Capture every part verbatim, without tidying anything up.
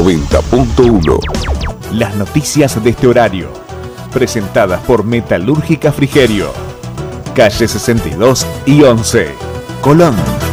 noventa punto uno. Las noticias de este horario, presentadas por Metalúrgica Frigerio, calle sesenta y dos y once, Colón.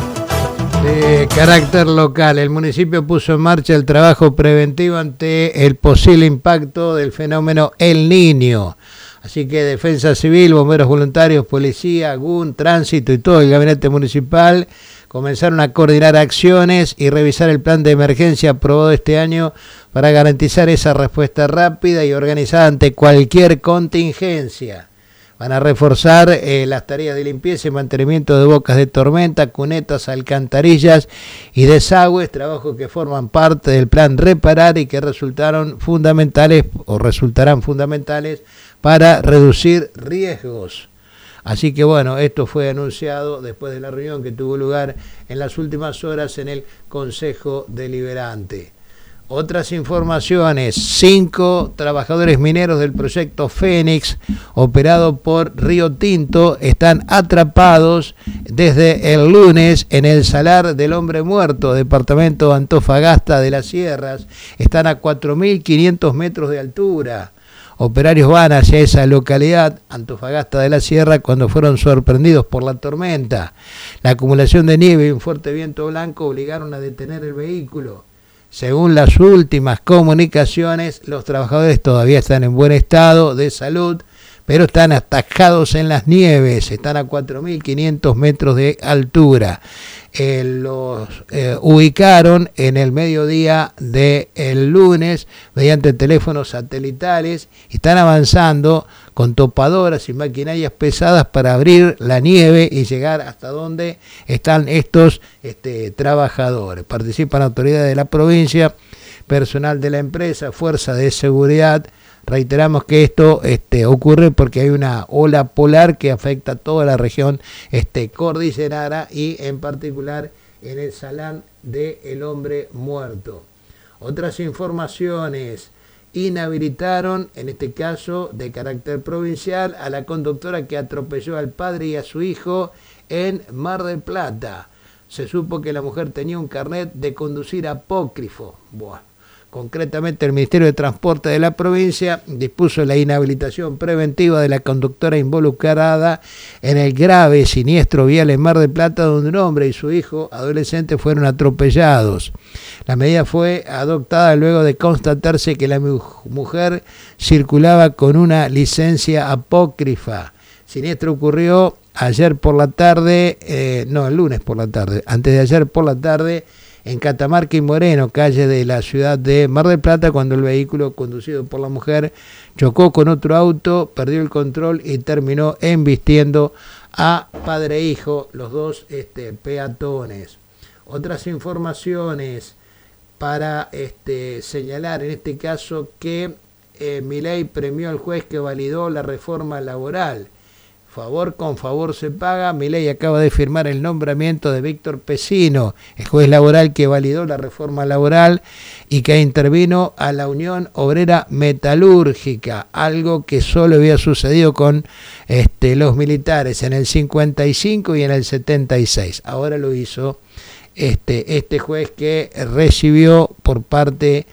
De carácter local, el municipio puso en marcha el trabajo preventivo ante el posible impacto del fenómeno El Niño. Así que Defensa Civil, bomberos voluntarios, policía, G U N, tránsito y todo el gabinete municipal comenzaron a coordinar acciones y revisar el plan de emergencia aprobado este año para garantizar esa respuesta rápida y organizada ante cualquier contingencia. Van a reforzar eh, las tareas de limpieza y mantenimiento de bocas de tormenta, cunetas, alcantarillas y desagües, trabajos que forman parte del plan Reparar y que resultaron fundamentales o resultarán fundamentales para reducir riesgos. Así que bueno, esto fue anunciado después de la reunión que tuvo lugar en las últimas horas en el Consejo Deliberante. Otras informaciones: cinco trabajadores mineros del proyecto Fénix, operado por Río Tinto, están atrapados desde el lunes en el Salar del Hombre Muerto, departamento de Antofagasta de las Sierras. Están a cuatro mil quinientos metros de altura. Operarios van hacia esa localidad, Antofagasta de la Sierra, cuando fueron sorprendidos por la tormenta. La acumulación de nieve y un fuerte viento blanco obligaron a detener el vehículo. Según las últimas comunicaciones, los trabajadores todavía están en buen estado de salud, pero están atacados en las nieves, están a cuatro mil quinientos metros de altura. Eh, los eh, ubicaron en el mediodía del lunes mediante teléfonos satelitales y están avanzando con topadoras y maquinarias pesadas para abrir la nieve y llegar hasta donde están estos este, trabajadores. Participan autoridades de la provincia, personal de la empresa, fuerza de seguridad. Reiteramos que esto este, ocurre porque hay una ola polar que afecta a toda la región este, cordillerana y en particular en el Salar del Hombre Muerto. Otras informaciones: inhabilitaron, en este caso de carácter provincial, a la conductora que atropelló al padre y a su hijo en Mar del Plata. Se supo que la mujer tenía un carnet de conducir apócrifo. Buah. Concretamente, el Ministerio de Transporte de la provincia dispuso la inhabilitación preventiva de la conductora involucrada en el grave siniestro vial en Mar del Plata, donde un hombre y su hijo adolescente fueron atropellados. La medida fue adoptada luego de constatarse que la mujer circulaba con una licencia apócrifa. Siniestro ocurrió ayer por la tarde, eh, no, el lunes por la tarde, antes de ayer por la tarde, en Catamarca y Moreno, calle de la ciudad de Mar del Plata, cuando el vehículo conducido por la mujer chocó con otro auto, perdió el control y terminó embistiendo a padre e hijo, los dos este, peatones. Otras informaciones para este, señalar en este caso que eh, Milei premió al juez que validó la reforma laboral. Favor con favor se paga. Milei acaba de firmar el nombramiento de Víctor Pesino, el juez laboral que validó la reforma laboral y que intervino a la Unión Obrera Metalúrgica, algo que solo había sucedido con este, los militares en el cincuenta y cinco y en el setenta y seis. Ahora lo hizo este, este juez que recibió por parte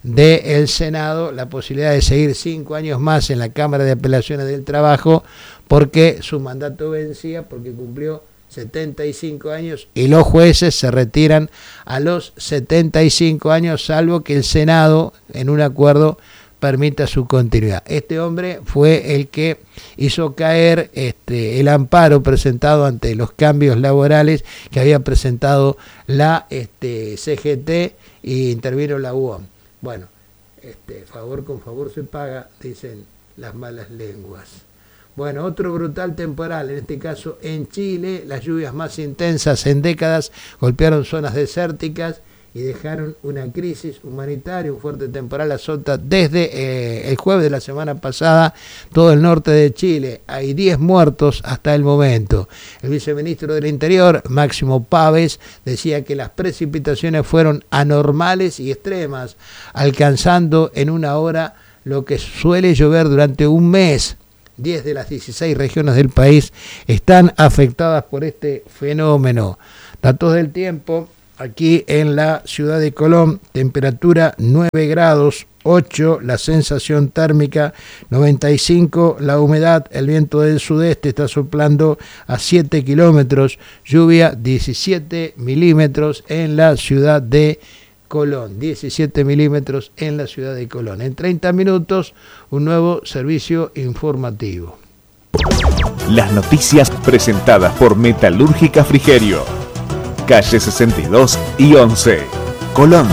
del Senado la posibilidad de seguir cinco años más en la Cámara de Apelaciones del Trabajo, porque su mandato vencía, porque cumplió setenta y cinco años y los jueces se retiran a los setenta y cinco años, salvo que el Senado, en un acuerdo, permita su continuidad. Este hombre fue el que hizo caer este, el amparo presentado ante los cambios laborales que había presentado la este, C G T y intervino la U O M. Bueno, este, favor con favor se paga, dicen las malas lenguas. Bueno, otro brutal temporal, en este caso en Chile, las lluvias más intensas en décadas golpearon zonas desérticas y dejaron una crisis humanitaria. Un fuerte temporal azota desde eh, el jueves de la semana pasada todo el norte de Chile. Hay diez muertos hasta el momento. El viceministro del Interior, Máximo Pávez, decía que las precipitaciones fueron anormales y extremas, alcanzando en una hora lo que suele llover durante un mes. diez de las dieciséis regiones del país están afectadas por este fenómeno. Datos del tiempo. aquí en la ciudad de Colón, temperatura nueve grados ocho, la sensación térmica noventa y cinco, la humedad, el viento del sudeste está soplando a siete kilómetros, lluvia diecisiete milímetros en la ciudad de Colón, diecisiete milímetros en la ciudad de Colón. En treinta minutos, un nuevo servicio informativo. Las noticias presentadas por Metalúrgica Frigerio, calle sesenta y dos y once, Colón.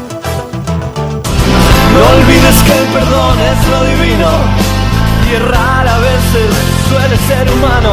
No olvides que el perdón es lo divino y errar a veces suele ser humano.